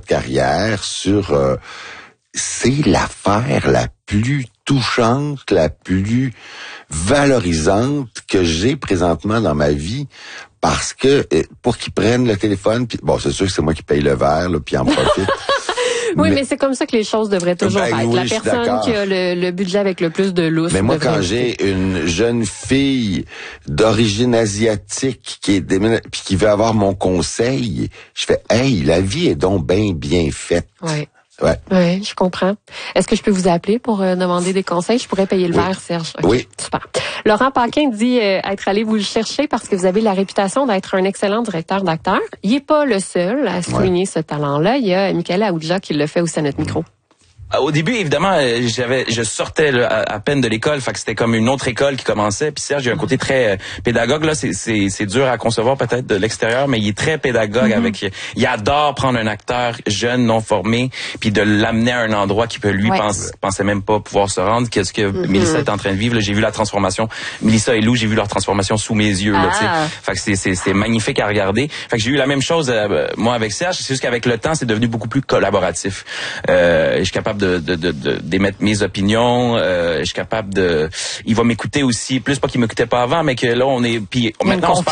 carrière sur... c'est l'affaire la plus touchante, la plus valorisante que j'ai présentement dans ma vie. Parce que, pour qu'ils prennent le téléphone, puis bon, c'est sûr que c'est moi qui paye le verre, là, puis en profite. Oui, mais c'est comme ça que les choses devraient toujours être. Oui, la personne qui a le budget avec le plus de lousse. Mais moi, quand j'ai une jeune fille d'origine asiatique qui est puis qui veut avoir mon conseil, je fais, hey, la vie est donc bien faite. Oui. Ouais. Oui, je comprends. Est-ce que je peux vous appeler pour demander des conseils? Je pourrais payer le verre, Serge. Okay, oui. Super. Laurent Paquin dit être allé vous le chercher parce que vous avez la réputation d'être un excellent directeur d'acteur. Il n'est pas le seul à souligner ce talent-là. Il y a Michaela Aoudja qui le fait aussi à notre micro. Au début, évidemment, je sortais là, à peine de l'école, fait que c'était comme une autre école qui commençait. Puis Serge, il a un côté très pédagogue là, c'est dur à concevoir peut-être de l'extérieur, mais il est très pédagogue il adore prendre un acteur jeune, non formé, puis de l'amener à un endroit qui peut lui pensait même pas pouvoir se rendre. Qu'est-ce que Mélissa est en train de vivre là, j'ai vu la transformation. Mélissa et Lou, j'ai vu leur transformation sous mes yeux là, tu sais. Fait que c'est magnifique à regarder. Fait que j'ai eu la même chose moi avec Serge, c'est juste qu'avec le temps, c'est devenu beaucoup plus collaboratif. Je suis capable d'émettre mes opinions, je suis capable il va m'écouter aussi, plus pas qu'il m'écoutait pas avant, mais que là on est puis maintenant on se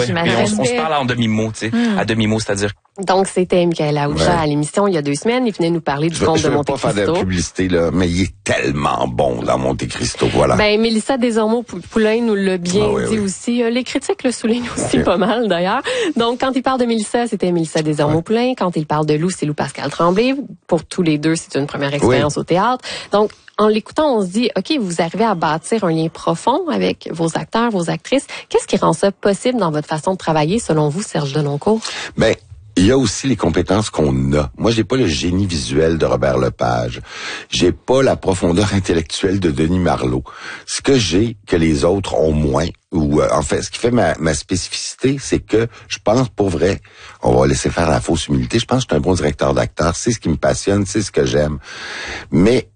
parle en demi-mot, tu sais, à demi-mot, c'est-à-dire. Donc c'était Michaela Aoudja à l'émission il y a 2 semaines, il venait nous parler du conte de Monte Cristo. Je vais pas faire de publicité là, mais il est tellement bon dans Monte Cristo, voilà. Ben Mélissa Desormeaux-Poulain nous l'a bien dit aussi, les critiques le soulignent aussi pas mal d'ailleurs. Donc quand il parle de Mélissa, c'était Mélissa Desormeaux-Poulain, quand il parle de Lou, c'est Lou Pascal Tremblay. Pour tous les deux, c'est une première expérience au théâtre. Donc en l'écoutant, on se dit, OK, vous arrivez à bâtir un lien profond avec vos acteurs, vos actrices. Qu'est-ce qui rend ça possible dans votre façon de travailler, selon vous, Serge Denoncourt? Ben, il y a aussi les compétences qu'on a. Moi, j'ai pas le génie visuel de Robert Lepage. J'ai pas la profondeur intellectuelle de Denis Marleau. Ce que j'ai, que les autres ont moins, ou en fait, ce qui fait ma spécificité, c'est que je pense, pour vrai, on va laisser faire la fausse humilité, je pense que je suis un bon directeur d'acteur, c'est ce qui me passionne, c'est ce que j'aime. Mais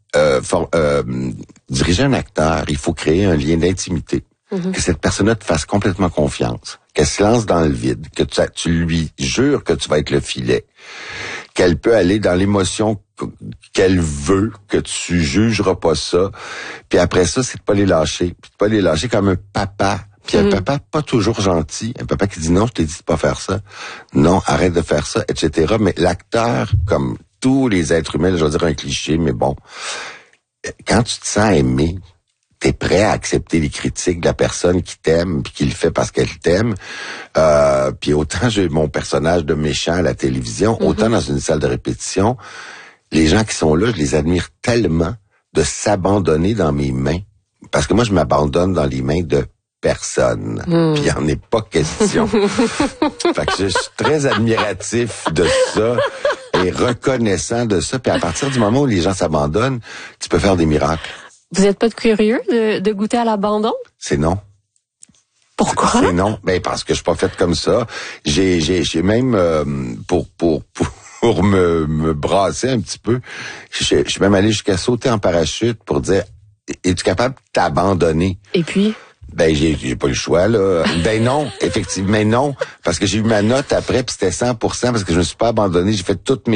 diriger un acteur, il faut créer un lien d'intimité. Que cette personne-là te fasse complètement confiance, qu'elle se lance dans le vide, que tu lui jures que tu vas être le filet, qu'elle peut aller dans l'émotion qu'elle veut, que tu jugeras pas ça, puis après ça, c'est de pas les lâcher, puis de pas les lâcher comme un papa. Puis un papa pas toujours gentil, un papa qui dit non, je t'ai dit de pas faire ça, non, arrête de faire ça, etc. Mais l'acteur, comme tous les êtres humains, je vais dire un cliché, mais bon, quand tu te sens aimé, t'es prêt à accepter les critiques de la personne qui t'aime puis qui le fait parce qu'elle t'aime. Puis autant j'ai mon personnage de méchant à la télévision, autant dans une salle de répétition, les gens qui sont là, je les admire tellement de s'abandonner dans mes mains. Parce que moi, je m'abandonne dans les mains de personne. Puis il en est pas question. Fait que je suis très admiratif de ça et reconnaissant de ça. Puis à partir du moment où les gens s'abandonnent, tu peux faire des miracles. Vous êtes pas curieux de goûter à l'abandon? C'est non. Pourquoi? C'est non. Ben, parce que je suis pas faite comme ça. J'ai même, pour me brasser un petit peu, je suis même allé jusqu'à sauter en parachute pour dire, es-tu capable de t'abandonner? Et puis? Ben, j'ai pas eu le choix, là. Ben non, effectivement, mais non. Parce que j'ai eu ma note après, puis c'était 100%, parce que je me suis pas abandonné. J'ai fait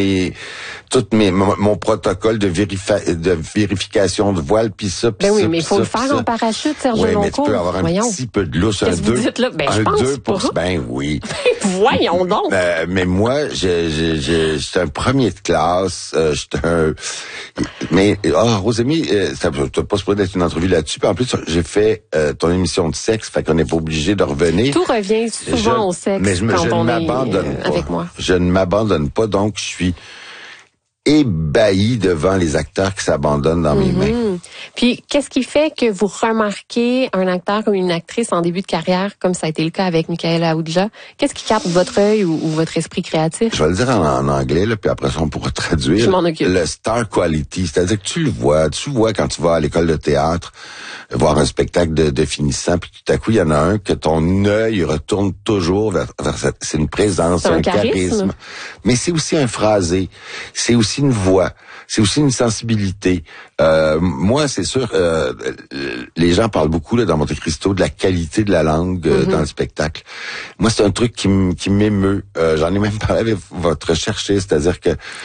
mon protocole de vérification de voile, puis ça, puis ben ça. Oui, mais il faut le faire en parachute, Serge Denoncourt. Oui, mais tu peux avoir un petit peu de lousse, un 2. Ben, je pense pas. Ben oui. Voyons donc. Mais moi, j'étais un premier de classe, mais, Rosémie, ça t'as pas supposé d'être une entrevue là-dessus, puis en plus, j'ai fait, ton émission de sexe, fait qu'on n'est pas obligé de revenir. Tout revient souvent au sexe. Mais je ne m'abandonne pas. Avec moi. Je ne m'abandonne pas, donc je suis ébahi devant les acteurs qui s'abandonnent dans mes mains. Puis, qu'est-ce qui fait que vous remarquez un acteur ou une actrice en début de carrière, comme ça a été le cas avec Michaela Aoudja? Qu'est-ce qui capte votre œil ou votre esprit créatif? Je vais le dire en anglais, là, puis après ça, on pourra traduire. Je m'en occupe. Le star quality, c'est-à-dire que tu vois quand tu vas à l'école de théâtre, voir un spectacle de finissant, puis tout à coup, il y en a un que ton œil retourne toujours vers c'est une présence, c'est un charisme. Mais c'est aussi un phrasé, c'est aussi une voix, c'est aussi une sensibilité. Moi, c'est sûr, les gens parlent beaucoup là dans Monte Cristo de la qualité de la langue dans le spectacle. Moi, c'est un truc qui m'émeut. J'en ai même parlé avec votre chercheur, c'est-à-dire que